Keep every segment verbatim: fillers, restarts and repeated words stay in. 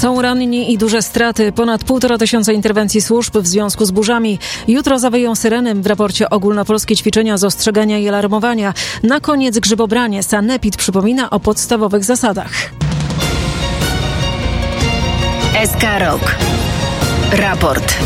Są ranni i duże straty. Ponad półtora tysiąca interwencji służb w związku z burzami. Jutro zawyją syreny w raporcie ogólnopolskie ćwiczenia z ostrzegania i alarmowania. Na koniec grzybobranie. Sanepid przypomina o podstawowych zasadach. S K Rok. Raport.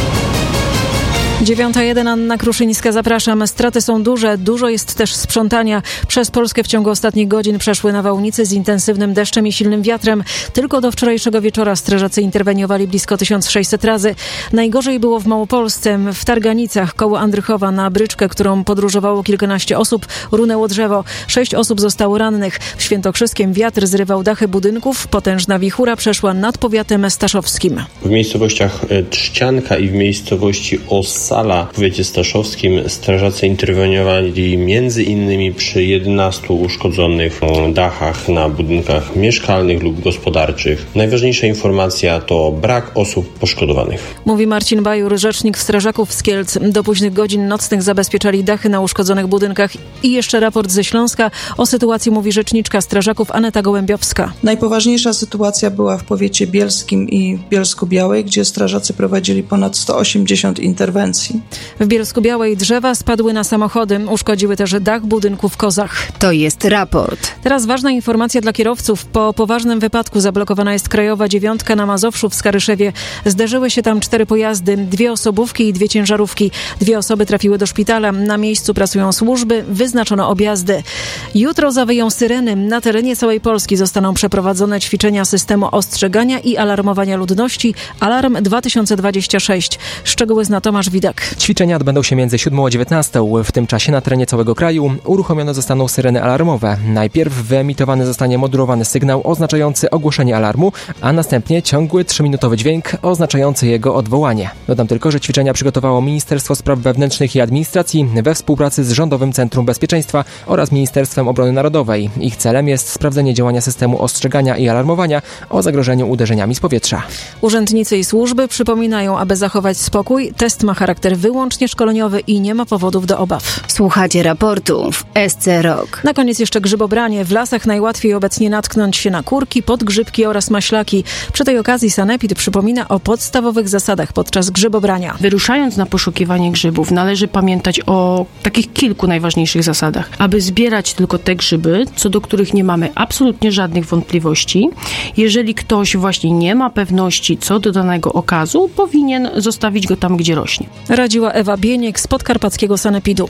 dziewiąta jeden, Anna Kruszyńska, zapraszam. Straty są duże, dużo jest też sprzątania. Przez Polskę w ciągu ostatnich godzin przeszły nawałnice z intensywnym deszczem i silnym wiatrem. Tylko do wczorajszego wieczora strażacy interweniowali blisko tysiąc sześćset razy. Najgorzej było w Małopolsce. W Targanicach koło Andrychowa na bryczkę, którą podróżowało kilkanaście osób, runęło drzewo. Sześć osób zostało rannych. W Świętokrzyskiem wiatr zrywał dachy budynków. Potężna wichura przeszła nad powiatem staszowskim. W miejscowościach Trzcianka i w miejscowości Os Sala w powiecie staszowskim strażacy interweniowali między innymi przy jedenastu uszkodzonych dachach na budynkach mieszkalnych lub gospodarczych. Najważniejsza informacja to brak osób poszkodowanych. Mówi Marcin Bajur, rzecznik strażaków z Kielc. Do późnych godzin nocnych zabezpieczali dachy na uszkodzonych budynkach. I jeszcze raport ze Śląska. O sytuacji mówi rzeczniczka strażaków Aneta Gołębiowska. Najpoważniejsza sytuacja była w powiecie bielskim i Bielsku-Białej, gdzie strażacy prowadzili ponad sto osiemdziesiąt interwencji. W Bielsku-Białej drzewa spadły na samochody, uszkodziły też dach budynku w Kozach. To jest raport. Teraz ważna informacja dla kierowców. Po poważnym wypadku zablokowana jest krajowa dziewiątka na Mazowszu w Skaryszewie. Zderzyły się tam cztery pojazdy, dwie osobówki i dwie ciężarówki. Dwie osoby trafiły do szpitala. Na miejscu pracują służby, wyznaczono objazdy. Jutro zawyją syreny. Na terenie całej Polski zostaną przeprowadzone ćwiczenia systemu ostrzegania i alarmowania ludności Alarm dwa tysiące dwadzieścia sześć. Szczegóły zna Tomasz Widak. Ćwiczenia odbędą się między siódmą a dziewiętnastą. W tym czasie na terenie całego kraju uruchomione zostaną syreny alarmowe. Najpierw wyemitowany zostanie modulowany sygnał oznaczający ogłoszenie alarmu, a następnie ciągły trzyminutowy dźwięk oznaczający jego odwołanie. Dodam tylko, że ćwiczenia przygotowało Ministerstwo Spraw Wewnętrznych i Administracji we współpracy z Rządowym Centrum Bezpieczeństwa oraz Ministerstwem Obrony Narodowej. Ich celem jest sprawdzenie działania systemu ostrzegania i alarmowania o zagrożeniu uderzeniami z powietrza. Urzędnicy i służby przypominają, aby zachować spokój. Test ma charakter wyłącznie szkoleniowy i nie ma powodów do obaw. Słuchacie raportu w S C Rok. Na koniec jeszcze grzybobranie. W lasach najłatwiej obecnie natknąć się na kurki, podgrzybki oraz maślaki. Przy tej okazji Sanepid przypomina o podstawowych zasadach podczas grzybobrania. Wyruszając na poszukiwanie grzybów, należy pamiętać o takich kilku najważniejszych zasadach. Aby zbierać tylko te grzyby, co do których nie mamy absolutnie żadnych wątpliwości. Jeżeli ktoś właśnie nie ma pewności co do danego okazu, powinien zostawić go tam, gdzie rośnie. Radziła Ewa Bieniek z podkarpackiego Sanepidu.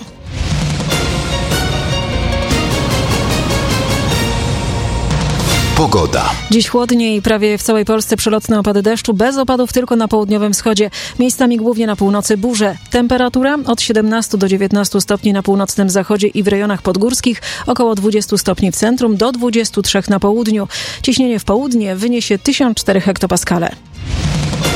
Pogoda. Dziś chłodniej, prawie w całej Polsce przelotne opady deszczu, bez opadów tylko na południowym wschodzie. Miejscami głównie na północy burze. Temperatura od siedemnastu do dziewiętnastu stopni na północnym zachodzie i w rejonach podgórskich, około dwudziestu stopni w centrum, do dwudziestu trzech na południu. Ciśnienie w południe wyniesie tysiąc cztery hektopaskale.